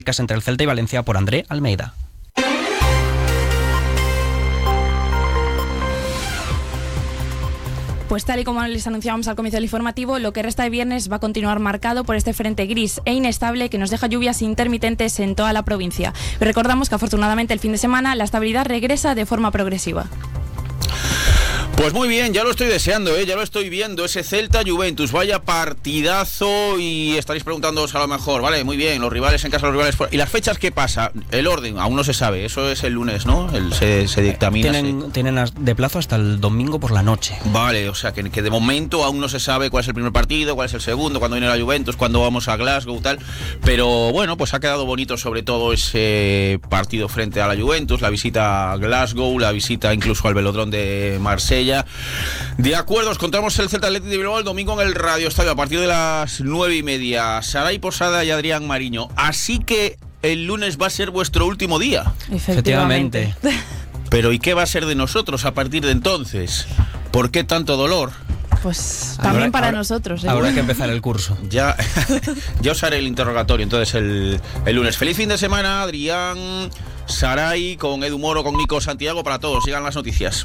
entre el Celta y Valencia por André Almeida. Pues tal y como les anunciábamos al comienzo del informativo, lo que resta de viernes va a continuar marcado por este frente gris e inestable que nos deja lluvias intermitentes en toda la provincia. Pero recordamos que afortunadamente el fin de semana la estabilidad regresa de forma progresiva. Pues muy bien, ya lo estoy deseando, ya lo estoy viendo, ese Celta-Juventus, vaya partidazo, y estaréis preguntándoos a lo mejor, vale, muy bien, los rivales en casa, los rivales fuera. ¿Y las fechas qué pasa? El orden, aún no se sabe, eso es el lunes, ¿no? Se dictamina. Tienen de plazo hasta el domingo por la noche. Vale, o sea que de momento aún no se sabe cuál es el primer partido, cuál es el segundo, cuándo viene la Juventus, cuándo vamos a Glasgow, tal. Pero bueno, pues ha quedado bonito sobre todo ese partido frente a la Juventus, la visita a Glasgow, la visita incluso al Velodrome de Marsella. De acuerdo, os contamos el Celta Athletic de Bilbao el domingo en el Radio Estadio a partir de las 9:30. Saray Posada y Adrián Mariño. Así que el lunes va a ser vuestro último día. Efectivamente. Pero ¿y qué va a ser de nosotros a partir de entonces? ¿Por qué tanto dolor? Pues también para nosotros. Habrá que empezar el curso. Ya os haré el interrogatorio entonces el lunes. Feliz fin de semana, Adrián, Saray, con Edu Moro, con Nico Santiago, para todos. Sigan las noticias.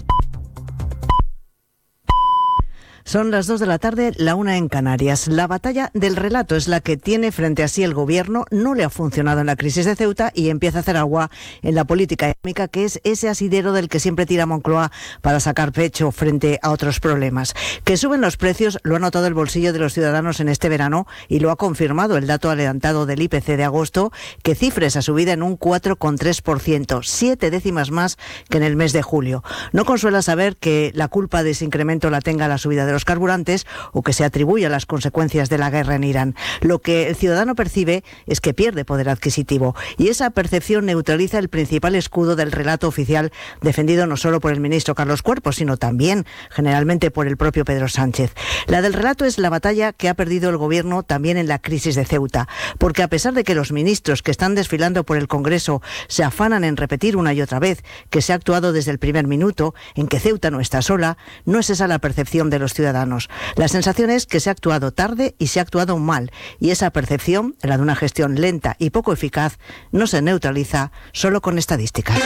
Son las 2 de la tarde, la 1 en Canarias. La batalla del relato es la que tiene frente a sí el gobierno. No le ha funcionado en la crisis de Ceuta y empieza a hacer agua en la política económica, que es ese asidero del que siempre tira Moncloa para sacar pecho frente a otros problemas. Que suben los precios lo ha notado el bolsillo de los ciudadanos en este verano y lo ha confirmado el dato adelantado del IPC de agosto, que cifra esa subida en un 4,3%, 7 décimas más que en el mes de julio. No consuela saber que la culpa de ese incremento la tenga la subida de los carburantes o que se atribuye a las consecuencias de la guerra en Irán. Lo que el ciudadano percibe es que pierde poder adquisitivo, y esa percepción neutraliza el principal escudo del relato oficial, defendido no solo por el ministro Carlos Cuerpo, sino también generalmente por el propio Pedro Sánchez. La del relato es la batalla que ha perdido el gobierno también en la crisis de Ceuta, porque a pesar de que los ministros que están desfilando por el Congreso se afanan en repetir una y otra vez que se ha actuado desde el primer minuto, en que Ceuta no está sola, no es esa la percepción de los ciudadanos. La sensación es que se ha actuado tarde y se ha actuado mal, y esa percepción, la de una gestión lenta y poco eficaz, no se neutraliza solo con estadísticas.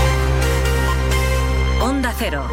Onda Cero.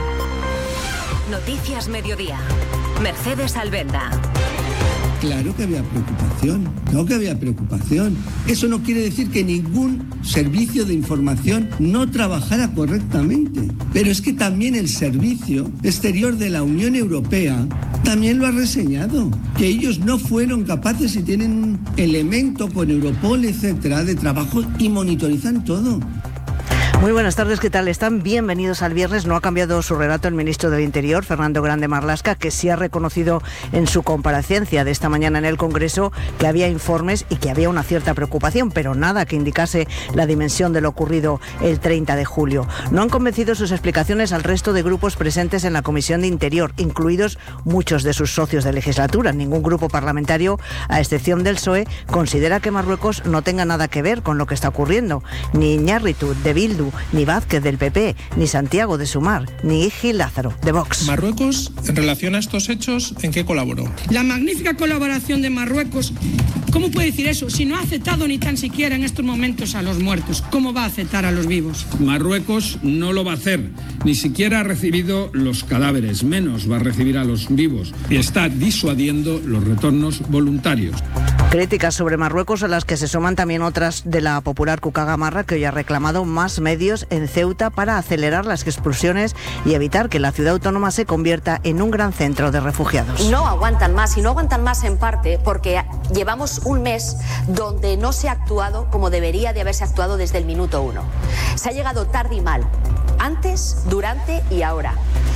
Noticias Mediodía. Mercedes Albenda. Claro que había preocupación, no que había preocupación. Eso no quiere decir que ningún servicio de información no trabajara correctamente. Pero es que también el Servicio Exterior de la Unión Europea también lo ha reseñado, que ellos no fueron capaces y tienen un elemento con Europol, etcétera, de trabajo y monitorizan todo. Muy buenas tardes, ¿qué tal están? Bienvenidos al viernes. No ha cambiado su relato el ministro del Interior, Fernando Grande Marlaska, que sí ha reconocido en su comparecencia de esta mañana en el Congreso que había informes y que había una cierta preocupación, pero nada que indicase la dimensión de lo ocurrido el 30 de julio. No han convencido sus explicaciones al resto de grupos presentes en la Comisión de Interior, incluidos muchos de sus socios de legislatura. Ningún grupo parlamentario, a excepción del PSOE, considera que Marruecos no tenga nada que ver con lo que está ocurriendo. Ni Iñárritu, de Bildu, ni Vázquez del PP, ni Santiago de Sumar, ni Gil Lázaro de Vox. Marruecos, en relación a estos hechos, ¿en qué colaboró? La magnífica colaboración de Marruecos, ¿cómo puede decir eso? Si no ha aceptado ni tan siquiera en estos momentos a los muertos, ¿cómo va a aceptar a los vivos? Marruecos no lo va a hacer, ni siquiera ha recibido los cadáveres, menos va a recibir a los vivos, y está disuadiendo los retornos voluntarios. Críticas sobre Marruecos a las que se suman también otras de la popular Cuca Gamarra, que hoy ha reclamado más medios en Ceuta para acelerar las expulsiones y evitar que la ciudad autónoma se convierta en un gran centro de refugiados. No aguantan más, y no aguantan más en parte porque llevamos un mes donde no se ha actuado como debería de haberse actuado desde el minuto 1. Se ha llegado tarde y mal, antes, durante y ahora.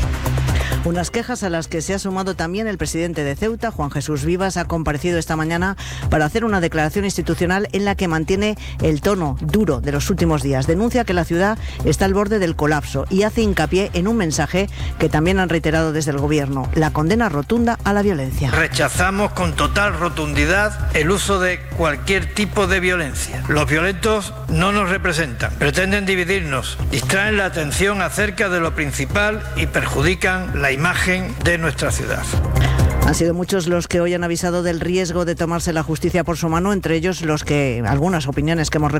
Unas quejas a las que se ha sumado también el presidente de Ceuta, Juan Jesús Vivas. Ha comparecido esta mañana para hacer una declaración institucional en la que mantiene el tono duro de los últimos días. Denuncia que la ciudad está al borde del colapso y hace hincapié en un mensaje que también han reiterado desde el gobierno: la condena rotunda a la violencia. Rechazamos con total rotundidad el uso de cualquier tipo de violencia. Los violentos no nos representan, pretenden dividirnos, distraen la atención acerca de lo principal y perjudican la imagen de nuestra ciudad. Han sido muchos los que hoy han avisado del riesgo de tomarse la justicia por su mano, entre ellos algunas opiniones que hemos